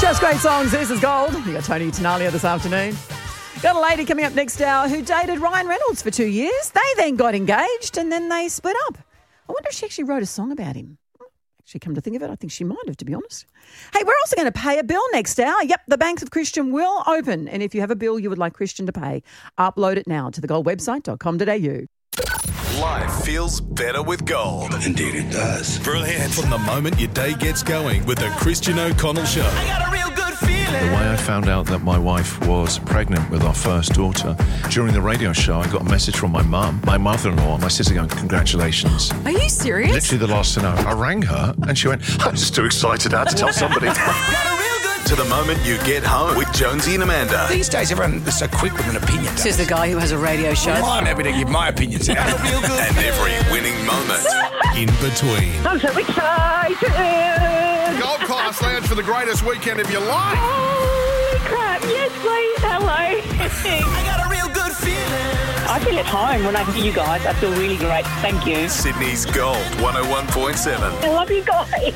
Just great songs. This is Gold. You got Tony Tenalia this afternoon. Got a lady coming up next hour who dated Ryan Reynolds for 2 years. They then got engaged and then they split up. I wonder if she actually wrote a song about him. Actually, come to think of it, I think she might have, to be honest. Hey, we're also going to pay a bill next hour. Yep, the Banks of Christian will open. And if you have a bill you would like Christian to pay, upload it now to thegoldwebsite.com.au. Life feels better with gold. Indeed it does. Brilliant. From the moment your day gets going with the Christian O'Connell Show. I got a real good feeling. The way I found out that my wife was pregnant with our first daughter, during the radio show, I got a message from my mum, my mother-in-law, and my sister going, congratulations. Are you serious? Literally the last thing I rang her, and she went, I'm just too excited I had to tell somebody. To the moment you get home with Jonesy and Amanda. These days, everyone is so quick with an opinion. This is the guy who has a radio show. Well, I'm happy to give my opinions out. And every winning moment in between. I'm so excited! Gold Class Lounge for the greatest weekend of your life. Holy crap, yes please, hello. I got a real good feeling. I feel at home when I hear you guys. I feel really great, thank you. Sydney's Gold 101.7. I love you guys.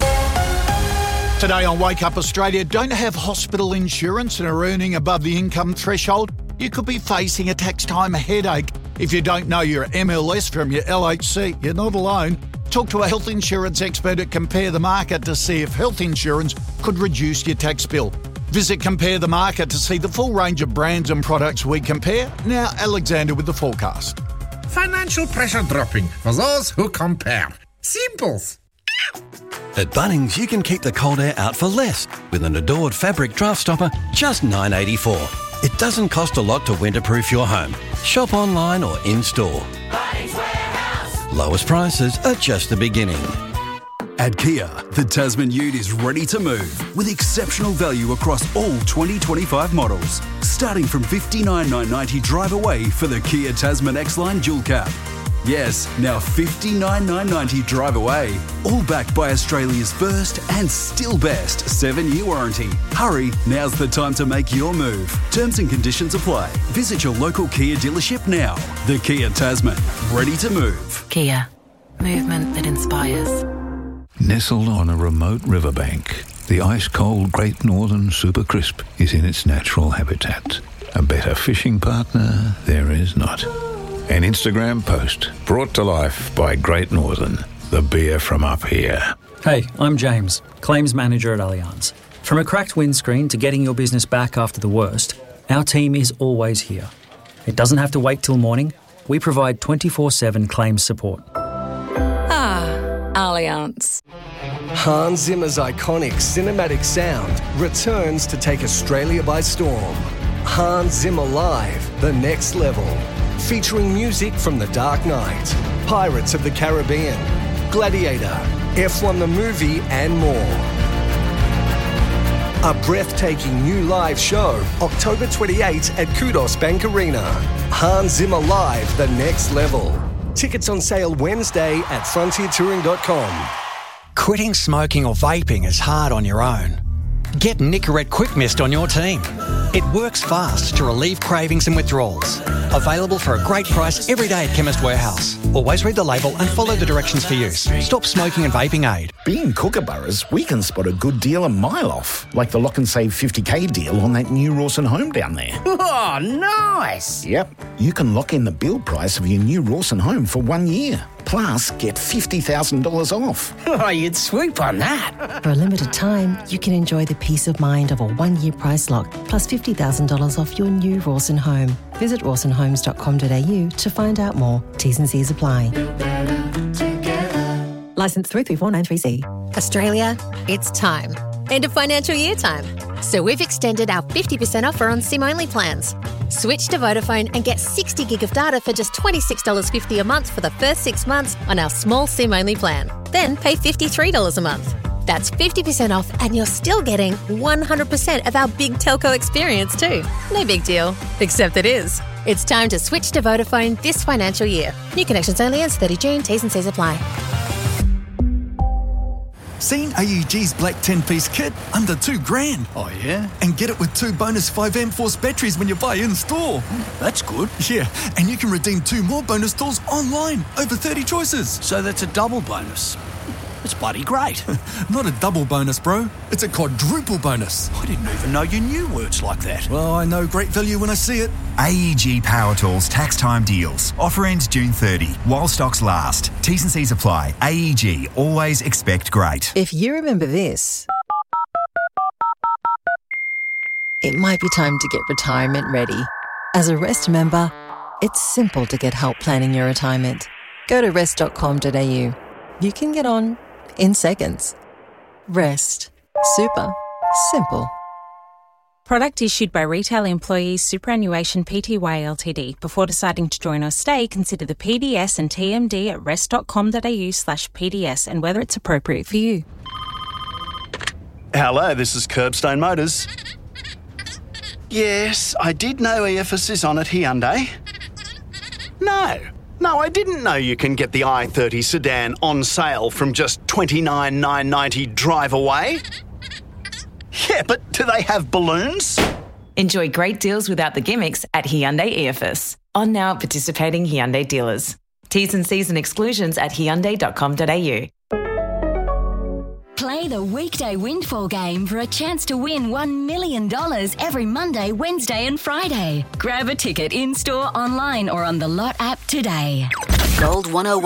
Today on Wake Up Australia, don't have hospital insurance and are earning above the income threshold? You could be facing a tax time headache. If you don't know your MLS from your LHC, you're not alone. Talk to a health insurance expert at Compare the Market to see if health insurance could reduce your tax bill. Visit Compare the Market to see the full range of brands and products we compare. Now, Alexander with the forecast. Financial pressure dropping for those who compare. Simples. At Bunnings, you can keep the cold air out for less with an Adored fabric draft stopper, just $9.84. It doesn't cost a lot to winterproof your home. Shop online or in-store. Bunnings Warehouse. Lowest prices are just the beginning. At Kia, the Tasman Ute is ready to move with exceptional value across all 2025 models. Starting from $59,990 drive away for the Kia Tasman X-Line Dual Cab. Yes, now $59,990 drive away. All backed by Australia's first and still best 7-year warranty. Hurry, now's the time to make your move. Terms and conditions apply. Visit your local Kia dealership now. The Kia Tasman, ready to move. Kia, movement that inspires. Nestled on a remote riverbank, the ice-cold Great Northern Super Crisp is in its natural habitat. A better fishing partner there is not. An Instagram post brought to life by Great Northern, the beer from up here. Hey, I'm James, Claims Manager at Allianz. From a cracked windscreen to getting your business back after the worst, our team is always here. It doesn't have to wait till morning. We provide 24/7 claims support. Allianz. Hans Zimmer's iconic cinematic sound returns to take Australia by storm. Hans Zimmer Live, the next level. Featuring music from The Dark Knight, Pirates of the Caribbean, Gladiator, F1 the movie, and more. A breathtaking new live show, October 28 at Kudos Bank Arena. Hans Zimmer Live, the next level. Tickets on sale Wednesday at frontiertouring.com. Quitting smoking or vaping is hard on your own. Get Nicorette Quick Mist on your team. It works fast to relieve cravings and withdrawals. Available for a great price every day at Chemist Warehouse. Always read the label and follow the directions for use. Stop smoking and vaping aid. Being Kookaburras, we can spot a good deal a mile off. Like the Lock and Save 50k deal on that new Rawson home down there. Oh, nice! Yep. You can lock in the build price of your new Rawson home for 1 year. Plus, get $50,000 off. Oh, you'd swoop on that. For a limited time, you can enjoy the peace of mind of a 1-year price lock, plus $50,000 off your new Rawson home. Visit rawsonhomes.com.au to find out more. T's and C's apply. Licence 334930C. Australia, it's time. End of financial year time. So we've extended our 50% offer on SIM-only plans. Switch to Vodafone and get 60 gig of data for just $26.50 a month for the first 6 months on our small SIM-only plan. Then pay $53 a month. That's 50% off and you're still getting 100% of our big telco experience too. No big deal, except it is. It's time to switch to Vodafone this financial year. New connections only ends 30 June. T's and C's apply. Seen AEG's black 10-piece kit? Under $2,000. Oh, yeah? And get it with 2 bonus 5 Force batteries when you buy in-store. That's good. Yeah, and you can redeem 2 more bonus tools online. Over 30 choices. So that's a double bonus. It's bloody great. Not a double bonus, bro. It's a quadruple bonus. I didn't even know you knew words like that. Well, I know great value when I see it. AEG Power Tools tax time deals. Offer ends June 30 while stocks last. T's and C's apply. AEG, always expect great. If you remember this, it might be time to get retirement ready. As a Rest member, it's simple to get help planning your retirement. Go to rest.com.au. You can get on in seconds. Rest. Super. Simple. Product issued by Retail Employees Superannuation Pty Ltd. Before deciding to join or stay, consider the PDS and TMD at rest.com.au/PDS and whether it's appropriate for you. Hello, this is Curbstone Motors. Yes, I did know EFS is on at Hyundai. No, I didn't know you can get the i30 sedan on sale from just $29,990 drive away. Yeah, but do they have balloons? Enjoy great deals without the gimmicks at Hyundai EFS. On now at participating Hyundai dealers. T's and C's and exclusions at hyundai.com.au. Play the weekday windfall game for a chance to win $1 million every Monday, Wednesday and Friday. Grab a ticket in-store, online or on the Lot app today. Gold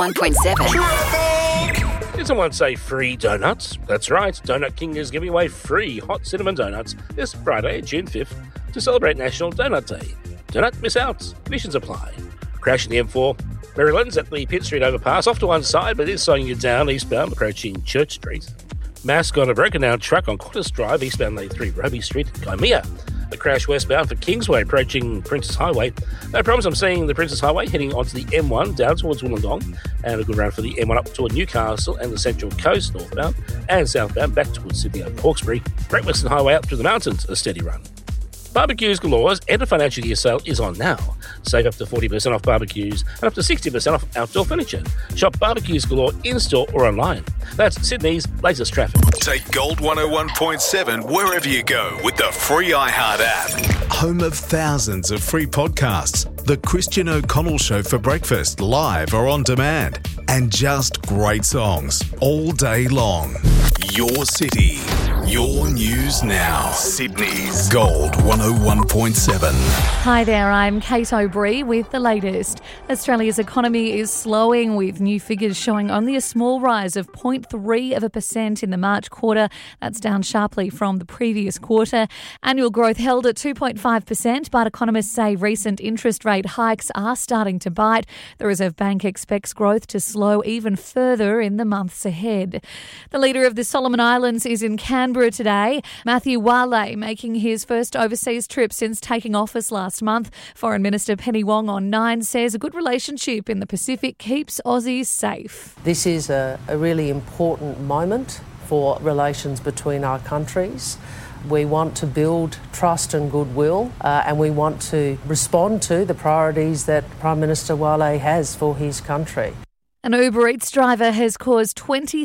101.7. Did someone say free donuts? That's right, Donut King is giving away free hot cinnamon donuts this Friday, June 5th, to celebrate National Donut Day. Do not miss out. Conditions apply. Crashing the M4, Maryland's at the Pitt Street overpass, off to one side, but it is slowing you down eastbound, approaching Church Street. Mask on a broken down truck on Qantas Drive, eastbound A3 Roby Street, Crimea. The crash westbound for Kingsway, approaching Princess Highway. No problems, I'm seeing the Princess Highway heading onto the M1 down towards Wollongong, and a good run for the M1 up toward Newcastle and the Central Coast northbound and southbound back towards Sydney and Hawkesbury. Great Western Highway up through the mountains, a steady run. Barbecues Galore's end of financial year sale is on now. Save up to 40% off barbecues and up to 60% off outdoor furniture. Shop Barbecues Galore in-store or online. That's Sydney's latest traffic. Take Gold 101.7 wherever you go with the free iHeart app. Home of thousands of free podcasts. The Christian O'Connell Show for breakfast, live or on demand. And just great songs all day long. Your city, your news now. Sydney's Gold 101.7. Hi there, I'm Kate O'Brien with the latest. Australia's economy is slowing, with new figures showing only a small rise of 0.3% in the March quarter. That's down sharply from the previous quarter. Annual growth held at 2.5%, but economists say recent interest rate hikes are starting to bite. The Reserve Bank expects growth to slow even further in the months ahead. The leader of the Solomon Islands is in Canberra today. Matthew Wale making his first overseas trip since taking office last month. Foreign Minister Penny Wong on 9 says a good relationship in the Pacific keeps Aussies safe. This is a really important moment for relations between our countries. We want to build trust and goodwill, and we want to respond to the priorities that Prime Minister Wale has for his country. An Uber Eats driver has caused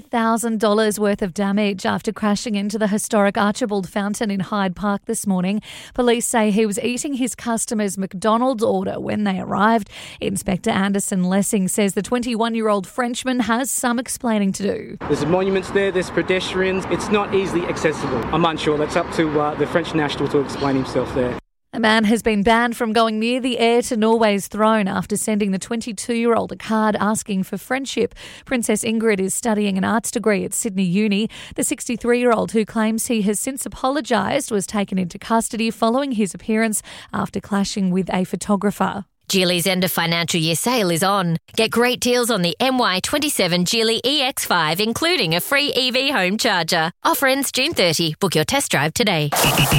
$20,000 worth of damage after crashing into the historic Archibald Fountain in Hyde Park this morning. Police say he was eating his customer's McDonald's order when they arrived. Inspector Anderson Lessing says the 21-year-old Frenchman has some explaining to do. There's monuments there, there's pedestrians. It's not easily accessible. I'm unsure. That's up to the French national to explain himself there. A man has been banned from going near the heir to Norway's throne after sending the 22-year-old a card asking for friendship. Princess Ingrid is studying an arts degree at Sydney Uni. The 63-year-old, who claims he has since apologised, was taken into custody following his appearance after clashing with a photographer. Geely's end of financial year sale is on. Get great deals on the MY27 Geely EX5, including a free EV home charger. Offer ends June 30. Book your test drive today.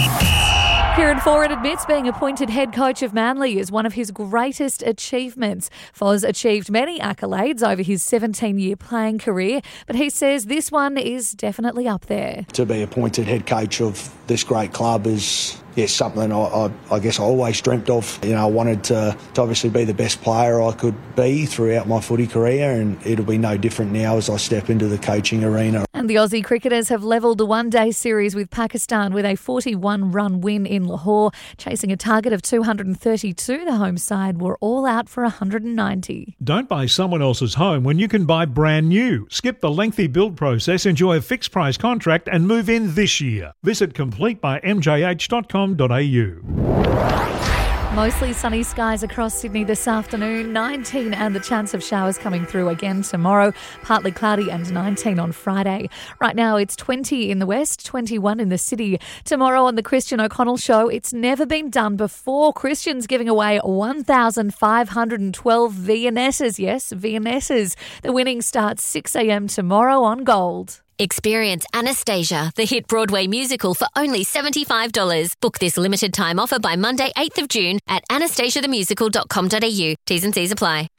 Kieran Foran admits being appointed head coach of Manly is one of his greatest achievements. Foz achieved many accolades over his 17-year playing career, but he says this one is definitely up there. To be appointed head coach of this great club is something I guess I always dreamt of. I wanted to obviously be the best player I could be throughout my footy career, and it'll be no different now as I step into the coaching arena. And the Aussie cricketers have levelled the one-day series with Pakistan with a 41-run win in Lahore. Chasing a target of 232, the home side were all out for 190. Don't buy someone else's home when you can buy brand new. Skip the lengthy build process, enjoy a fixed price contract and move in this year. Visit completebymjh.com.au. Mostly sunny skies across Sydney this afternoon, 19 and the chance of showers coming through again tomorrow, partly cloudy and 19 on Friday. Right now it's 20 in the west, 21 in the city. Tomorrow on the Christian O'Connell Show, it's never been done before. Christian's giving away 1,512 Viennettas. Yes, Viennettas. The winning starts 6 a.m. tomorrow on Gold. Experience Anastasia, the hit Broadway musical, for only $75. Book this limited time offer by Monday, 8th of June at anastasiathemusical.com.au. T's and C's apply.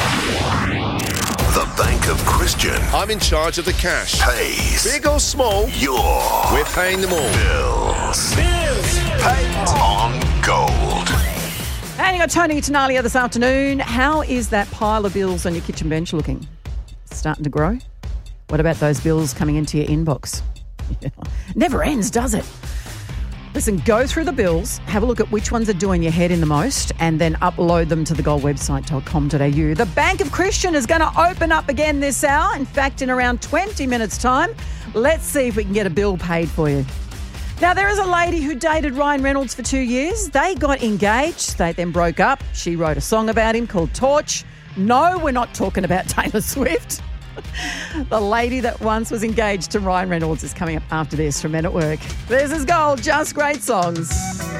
The Bank of Christian I'm in charge of the cash. pays. Big or small, we're paying them all. Bills. Paid on Gold. And you got Tony Tanalia this afternoon. How is that pile of bills on your kitchen bench looking? Starting to grow? What about those bills coming into your inbox? Never ends, does it? Listen, go through the bills, have a look at which ones are doing your head in the most, and then upload them to the goldwebsite.com.au. The Bank of Christian is going to open up again this hour. In fact, in around 20 minutes' time. Let's see if we can get a bill paid for you. Now, there is a lady who dated Ryan Reynolds for 2 years. They got engaged. They then broke up. She wrote a song about him called Torch. No, we're not talking about Taylor Swift. The lady that once was engaged to Ryan Reynolds is coming up after this from Men at Work. This is Gold, just great songs.